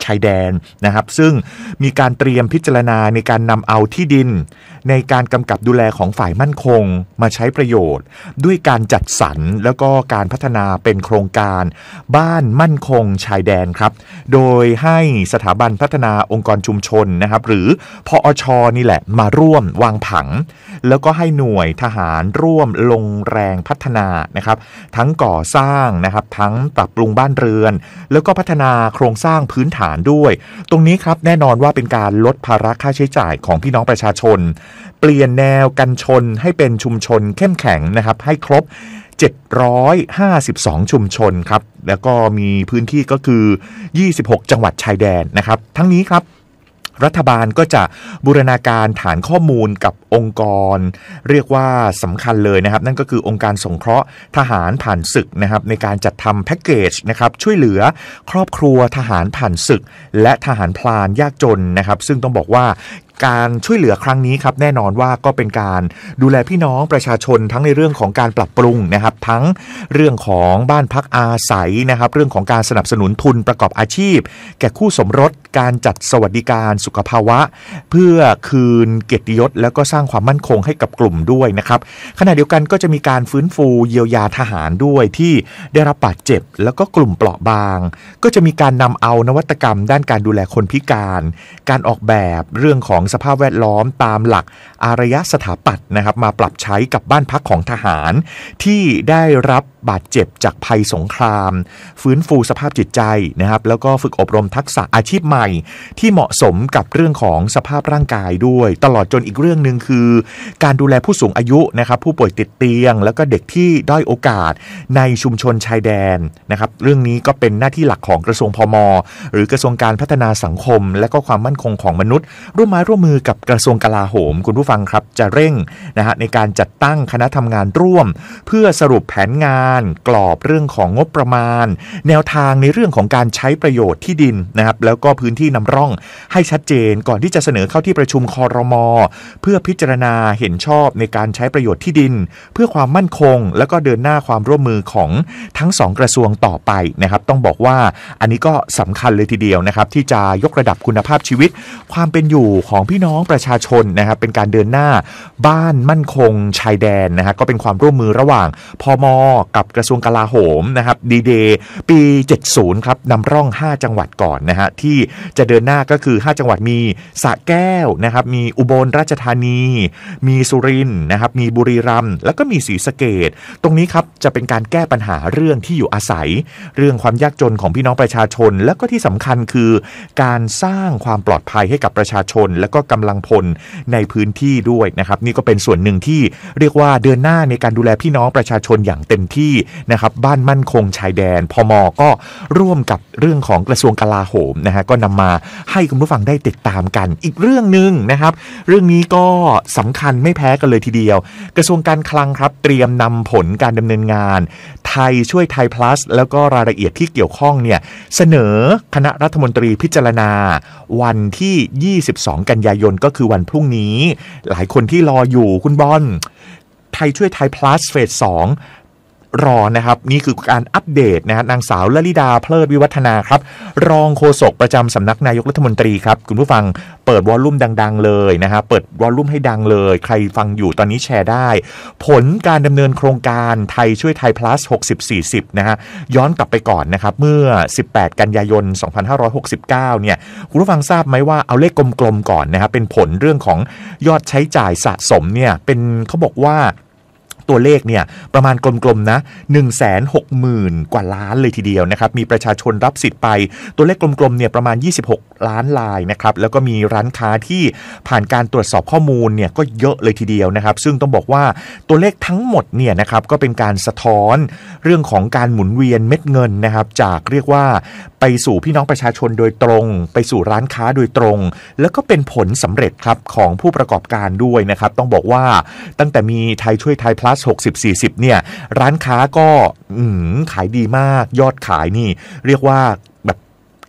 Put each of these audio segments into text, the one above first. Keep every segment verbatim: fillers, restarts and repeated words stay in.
ายแดนนะครับซึ่งมีการเตรียมพิจารณาในการนำเอาที่ดินในการกำกับดูแลของฝ่ายมั่นคงมาใช้ประโยชน์ด้วยการจัดสรรแล้วก็การพัฒนาเป็นโครงการบ้านมั่นคงชายแดนครับโดยให้สถาบันพัฒนาองค์กรชุมชนนะครับหรือพอช.นี่แหละมาร่วมวางผังแล้วก็ให้หน่วยทหารร่วมลงแรงพัฒนานะครับทั้งก่อสร้างนะครับทั้งปรับปรุงบ้านเรือนแล้วก็พัฒนาโครงสร้างพื้นฐานด้วยตรงนี้ครับแน่นอนว่าเป็นการลดภาระค่าใช้จ่ายของพี่น้องประชาชนเปลี่ยนแนวกันชนให้เป็นชุมชนเข้มแข็งนะครับให้ครบเจ็ดร้อยห้าสิบสองชุมชนครับแล้วก็มีพื้นที่ก็คือยี่สิบหกจังหวัดชายแดนนะครับทั้งนี้ครับรัฐบาลก็จะบูรณาการฐานข้อมูลกับองค์กรเรียกว่าสำคัญเลยนะครับนั่นก็คือองค์การสงเคราะห์ทหารผ่านศึกนะครับในการจัดทำแพ็กเกจนะครับช่วยเหลือครอบครัวทหารผ่านศึกและทหารพลานยากจนนะครับซึ่งต้องบอกว่าการช่วยเหลือครั้งนี้ครับแน่นอนว่าก็เป็นการดูแลพี่น้องประชาชนทั้งในเรื่องของการปรับปรุงนะครับทั้งเรื่องของบ้านพักอาศัยนะครับเรื่องของการสนับสนุนทุนประกอบอาชีพแก่คู่สมรสการจัดสวัสดิการสุขภาวะเพื่อคืนเกียรติยศแล้วก็สร้างความมั่นคงให้กับกลุ่มด้วยนะครับขณะเดียวกันก็จะมีการฟื้นฟูเยียวยาทหารด้วยที่ได้รับบาดเจ็บแล้วก็กลุ่มเปราะบางก็จะมีการนำเอานวัตกรรมด้านการดูแลคนพิการการออกแบบเรื่องของสภาพแวดล้อมตามหลักอารยสถาปัตย์นะครับมาปรับใช้กับบ้านพักของทหารที่ได้รับบาดเจ็บจากภัยสงครามฟื้นฟูสภาพจิตใจนะครับแล้วก็ฝึกอบรมทักษะอาชีพใหม่ที่เหมาะสมกับเรื่องของสภาพร่างกายด้วยตลอดจนอีกเรื่องนึงคือการดูแลผู้สูงอายุนะครับผู้ป่วยติดเตียงแล้วก็เด็กที่ด้อยโอกาสในชุมชนชายแดนนะครับเรื่องนี้ก็เป็นหน้าที่หลักของกระทรวงพม.หรือกระทรวงการพัฒนาสังคมและก็ความมั่นคงของมนุษย์ร่วมไม้ร่วมมือกับกระทรวงกลาโหมคุณผู้ฟังครับจะเร่งนะฮะในการจัดตั้งคณะทำงานร่วมเพื่อสรุปแผนงานกรอบเรื่องของงบประมาณแนวทางในเรื่องของการใช้ประโยชน์ที่ดินนะครับแล้วก็พื้นที่นำร่องให้ชัดเจนก่อนที่จะเสนอเข้าที่ประชุมครม.เพื่อพิจารณาเห็นชอบในการใช้ประโยชน์ที่ดินเพื่อความมั่นคงแล้วก็เดินหน้าความร่วมมือของทั้งสองกระทรวงต่อไปนะครับต้องบอกว่าอันนี้ก็สำคัญเลยทีเดียวนะครับที่จะยกระดับคุณภาพชีวิตความเป็นอยู่ของพี่น้องประชาชนนะครับเป็นการเดินหน้าบ้านมั่นคงชายแดนนะฮะก็เป็นความร่วมมือระหว่างพม.กับกระทรวงกลาโหมนะครับดีเดย์ปีเจ็ดสิบครับนำร่องห้าจังหวัดก่อนนะฮะที่จะเดินหน้าก็คือห้าจังหวัดมีสระแก้วนะครับมีอุบลราชธานีมีสุรินทร์นะครับมีบุรีรัมย์แล้วก็มีศรีสะเกษตรงนี้ครับจะเป็นการแก้ปัญหาเรื่องที่อยู่อาศัยเรื่องความยากจนของพี่น้องประชาชนแล้วก็ที่สำคัญคือการสร้างความปลอดภัยให้กับประชาชนและก็กำลังพลในพื้นที่ด้วยนะครับนี่ก็เป็นส่วนหนึ่งที่เรียกว่าเดินหน้าในการดูแลพี่น้องประชาชนอย่างเต็มที่นะครับบ้านมั่นคงชายแดนพม.ก็ร่วมกับเรื่องของกระทรวงกลาโหมนะฮะก็นำมาให้คุณผู้ฟังได้ติดตามกันอีกเรื่องนึงนะครับเรื่องนี้ก็สำคัญไม่แพ้กันเลยทีเดียวกระทรวงการคลังครับเตรียมนำผลการดำเนินงานไทยช่วยไทย plus แล้วก็รายละเอียดที่เกี่ยวข้องเนี่ยเสนอคณะรัฐมนตรีพิจารณาวันที่ยี่สิบสองกันยายนก็คือวันพรุ่งนี้หลายคนที่รออยู่คุณบอลไทยช่วยไทย plus เฟสสองรอนะครับนี่คือการอัปเดตนะฮะนางสาวลลิดาเพลิดวิวัฒนาครับรองโฆษกประจำสำนักนายกรัฐมนตรีครับคุณผู้ฟังเปิดวอลลุ่มดังๆเลยนะฮะเปิดวอลลุ่มให้ดังเลยใครฟังอยู่ตอนนี้แชร์ได้ผลการดำเนินโครงการไทยช่วยไทย plus หกสิบ สี่สิบนะฮะย้อนกลับไปก่อนนะครับเมื่อสิบแปดกันยายนสองพันห้าร้อยหกสิบเก้าเนี่ยคุณผู้ฟังทราบไหมว่าเอาเลขกลมๆก่อนนะครับเป็นผลเรื่องของยอดใช้จ่ายสะสมเนี่ยเป็นเขาบอกว่าตัวเลขเนี่ยประมาณกลมๆนะ หนึ่งแสนหกหมื่น กว่าล้านเลยทีเดียวนะครับมีประชาชนรับสิทธิ์ไปตัวเลขกลมๆเนี่ยประมาณยี่สิบหกล้านรายนะครับแล้วก็มีร้านค้าที่ผ่านการตรวจสอบข้อมูลเนี่ยก็เยอะเลยทีเดียวนะครับซึ่งต้องบอกว่าตัวเลขทั้งหมดเนี่ยนะครับก็เป็นการสะท้อนเรื่องของการหมุนเวียนเม็ดเงินนะครับจากเรียกว่าไปสู่พี่น้องประชาชนโดยตรงไปสู่ร้านค้าโดยตรงแล้วก็เป็นผลสำเร็จครับของผู้ประกอบการด้วยนะครับต้องบอกว่าตั้งแต่มีไทยช่วยไทย plus หกสิบ สี่สิบเนี่ยร้านค้าก็ขายดีมากยอดขายนี่เรียกว่าแบบ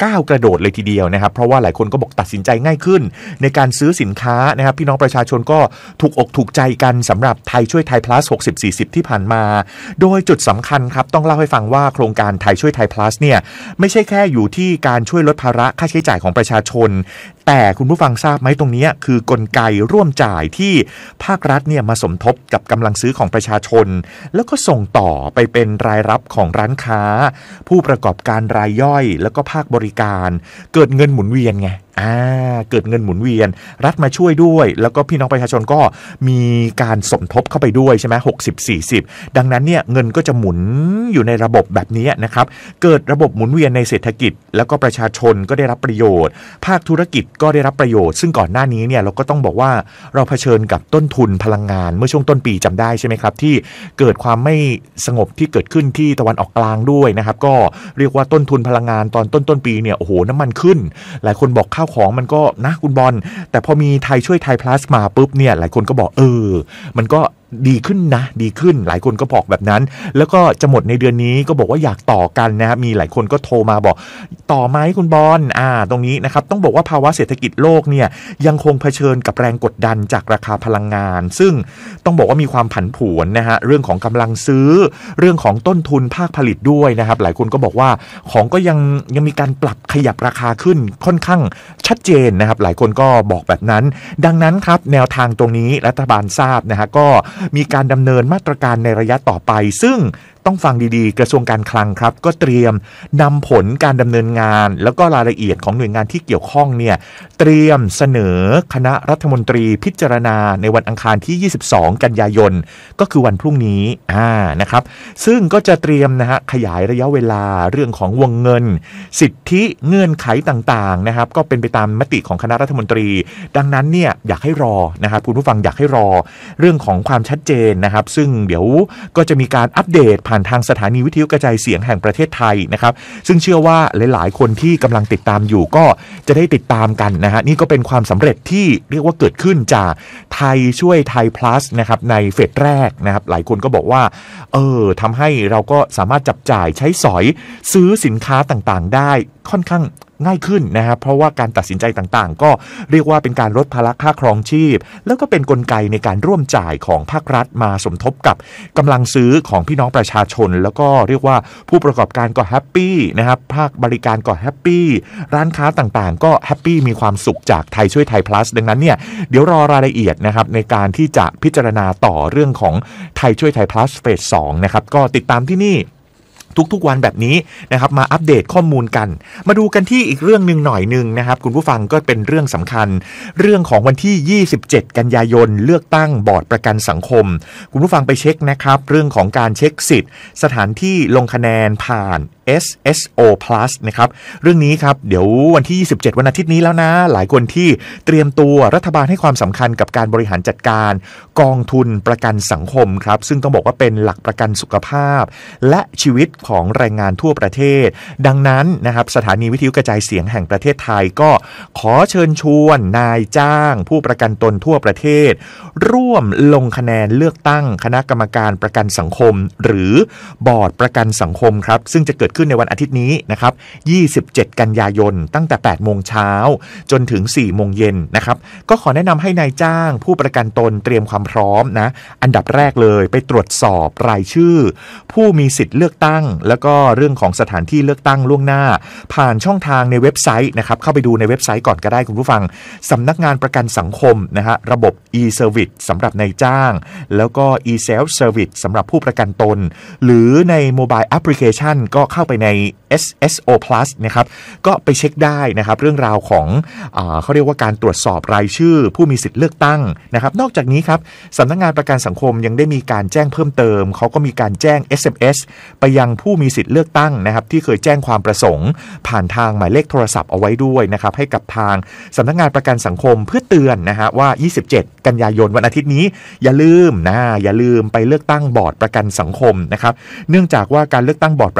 ก้าวกระโดดเลยทีเดียวนะครับเพราะว่าหลายคนก็บอกตัดสินใจง่ายขึ้นในการซื้อสินค้านะครับพี่น้องประชาชนก็ถูกอกถูกใจกันสำหรับไทยช่วยไทย plus หกสิบ สี่สิบที่ผ่านมาโดยจุดสำคัญครับต้องเล่าให้ฟังว่าโครงการไทยช่วยไทย plus เนี่ยไม่ใช่แค่อยู่ที่การช่วยลดภาระค่าใช้จ่ายของประชาชนแต่คุณผู้ฟังทราบไหมตรงนี้คือกลไกร่วมจ่ายที่ภาครัฐเนี่ยมาสมทบกับกำลังซื้อของประชาชนแล้วก็ส่งต่อไปเป็นรายรับของร้านค้าผู้ประกอบการรายย่อยแล้วก็ภาคบริการเกิดเงินหมุนเวียนไงอ่าเกิดเงินหมุนเวียนรัฐมาช่วยด้วยแล้วก็พี่น้องประชาชนก็มีการสมทบเข้าไปด้วยใช่ไหมหกสิบ สี่สิบดังนั้นเนี่ยเงินก็จะหมุนอยู่ในระบบแบบนี้นะครับเกิดระบบหมุนเวียนในเศรษฐกิจแล้วก็ประชาชนก็ได้รับประโยชน์ภาคธุรกิจก็ได้รับประโยชน์ซึ่งก่อนหน้านี้เนี่ยเราก็ต้องบอกว่าเราเผชิญกับต้นทุนพลังงานเมื่อช่วงต้นปีจำได้ใช่ไหมครับที่เกิดความไม่สงบที่เกิดขึ้นที่ตะวันออกกลางด้วยนะครับก็เรียกว่าต้นทุนพลังงานตอนต้นต้นปีเนี่ยโอ้โหน้ำมันขึ้นหลายคนบอกข้าวของมันก็นะคุณบอลแต่พอมีไทยช่วยไทย plus มาปุ๊บเนี่ยหลายคนก็บอกเออมันก็ดีขึ้นนะดีขึ้นหลายคนก็บอกแบบนั้นแล้วก็จะหมดในเดือนนี้ก็บอกว่าอยากต่อกันนะครับมีหลายคนก็โทรมาบอกต่อไหมคุณบอลอ่าตรงนี้นะครับต้องบอกว่าภาวะเศรษฐกิจโลกเนี่ยยังคงเผชิญกับแรงกดดันจากราคาพลังงานซึ่งต้องบอกว่ามีความผันผวนนะฮะเรื่องของกำลังซื้อเรื่องของต้นทุนภาคผลิตด้วยนะครับหลายคนก็บอกว่าของก็ยังยังมีการปรับขยับราคาขึ้นค่อนข้างชัดเจนนะครับหลายคนก็บอกแบบนั้นดังนั้นครับแนวทางตรงนี้รัฐบาลทราบนะฮะก็มีการดำเนินมาตรการในระยะต่อไปซึ่งต้องฟังดีๆกระทรวงการคลังครับก็เตรียมนำผลการดำเนินงานแล้วก็รายละเอียดของหน่วยงานที่เกี่ยวข้องเนี่ยเตรียมเสนอคณะรัฐมนตรีพิจารณาในวันอังคารที่ยี่สิบสองกันยายนก็คือวันพรุ่งนี้อ่านะครับซึ่งก็จะเตรียมนะฮะขยายระยะเวลาเรื่องของวงเงินสิทธิเงื่อนไขต่างๆนะครับก็เป็นไปตามมติของคณะรัฐมนตรีดังนั้นเนี่ยอยากให้รอนะครับคุณผู้ฟังอยากให้รอเรื่องของความชัดเจนนะครับซึ่งเดี๋ยวก็จะมีการอัปเดตผ่านทางสถานีวิทยุกระจายเสียงแห่งประเทศไทยนะครับซึ่งเชื่อว่าหลายๆคนที่กำลังติดตามอยู่ก็จะได้ติดตามกันนะฮะนี่ก็เป็นความสำเร็จที่เรียกว่าเกิดขึ้นจากไทยช่วยไทย plus นะครับในเฟสแรกนะครับหลายคนก็บอกว่าเออทำให้เราก็สามารถจับจ่ายใช้สอยซื้อสินค้าต่างๆได้ค่อนข้างง่ายขึ้นนะครับเพราะว่าการตัดสินใจต่างๆก็เรียกว่าเป็นการลดภาระค่าครองชีพแล้วก็เป็นกลไกในการร่วมจ่ายของภาครัฐมาสมทบกับกำลังซื้อของพี่น้องประชาชนแล้วก็เรียกว่าผู้ประกอบการก็แฮปปี้นะครับภาคบริการก็แฮปปี้ร้านค้าต่างๆก็แฮปปี้มีความสุขจากไทยช่วยไทย plus ดังนั้นเนี่ยเดี๋ยวรอรายละเอียดนะครับในการที่จะพิจารณาต่อเรื่องของไทยช่วยไทย plus เฟสสองนะครับก็ติดตามที่นี่ทุกๆวันแบบนี้นะครับมาอัปเดตข้อมูลกันมาดูกันที่อีกเรื่องนึงหน่อยนึงนะครับคุณผู้ฟังก็เป็นเรื่องสำคัญเรื่องของวันที่ยี่สิบเจ็ดกันยายนเลือกตั้งบอร์ดประกันสังคมคุณผู้ฟังไปเช็คนะครับเรื่องของการเช็คสิทธิ์สถานที่ลงคะแนนผ่าน เอส เอส โอ plus นะครับเรื่องนี้ครับเดี๋ยววันที่ยี่สิบเจ็ดวันอาทิตย์นี้แล้วนะหลายคนที่เตรียมตัวรัฐบาลให้ความสำคัญกับการบริหารจัดการกองทุนประกันสังคมครับซึ่งต้องบอกว่าเป็นหลักประกันสุขภาพและชีวิตของแรงงานทั่วประเทศดังนั้นนะครับสถานีวิทยุกระจายเสียงแห่งประเทศไทยก็ขอเชิญชวนนายจ้างผู้ประกันตนทั่วประเทศร่วมลงคะแนนเลือกตั้งคณะกรรมการประกันสังคมหรือบอร์ดประกันสังคมครับซึ่งจะเกิดขึ้นในวันอาทิตย์นี้นะครับยี่สิบเจ็ดกันยายนตั้งแต่แปดโมงเช้าจนถึงสี่โมงเย็นนะครับก็ขอแนะนำให้นายจ้างผู้ประกันตนเตรียมความพร้อมนะอันดับแรกเลยไปตรวจสอบรายชื่อผู้มีสิทธิ์เลือกตั้งแล้วก็เรื่องของสถานที่เลือกตั้งล่วงหน้าผ่านช่องทางในเว็บไซต์นะครับเข้าไปดูในเว็บไซต์ก่อนก็ได้คุณผู้ฟังสำนักงานประกันสังคมนะฮะระบบ e-service สำหรับนายจ้างแล้วก็ e-self service สำหรับผู้ประกันตนหรือในโมบายแอปพลิเคชันก็เข้าไปใน เอส เอส โอ plus นะครับก็ไปเช็คได้นะครับเรื่องราวของอ่าเขาเรียกว่าการตรวจสอบรายชื่อผู้มีสิทธิ์เลือกตั้งนะครับนอกจากนี้ครับสำนักงานประกันสังคมยังได้มีการแจ้งเพิ่มเติมเขาก็มีการแจ้ง เอส เอ็ม เอส ไปยังผู้มีสิทธิ์เลือกตั้งนะครับที่เคยแจ้งความประสงค์ผ่านทางหมายเลขโทรศัพท์เอาไว้ด้วยนะครับให้กับทางสำนักงานประกันสังคมเพื่อเตือนนะฮะว่ายี่สิบเจ็ดกันยายนวันอาทิตย์นี้อย่าลืมนะอย่าลืมไปเลือกตั้งบอร์ดประกันสังคมนะครับเนื่องจากว่าการเลือกตั้งบอร์ดประกันสังคม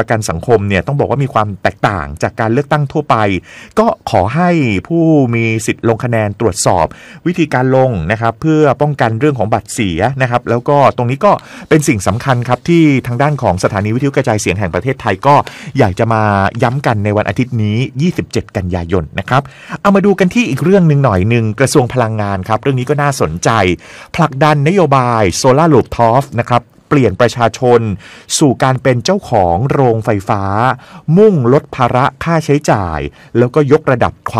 มเนี่ยต้องบอกว่ามีความแตกต่างจากการเลือกตั้งทั่วไปก็ขอให้ผู้มีสิทธิ์ลงคะแนนตรวจสอบวิธีการลงนะครับเพื่อป้องกันเรื่องของบัตรเสียนะครับแล้วก็ตรงนี้ก็เป็นสิ่งสำคัญครับที่ทางด้านของสถานีวิทยุกระจายเสียงแห่งประเทศไทยก็อยากจะมาย้ำกันในวันอาทิตย์นี้ยี่สิบเจ็ดกันยายนนะครับเอามาดูกันที่อีกเรื่องนึงหน่อยนึงกระทรวงพลังงานครับเรื่องนี้ก็น่าสนใจผลักดันนโยบายโซลาร์รูฟท็อปนะครับเปลี่ยนประชาชนสู่การเป็นเจ้าของโรงไฟฟ้ามุ่งลดภาระค่าใช้จ่ายแล้วก็ยกระดับความ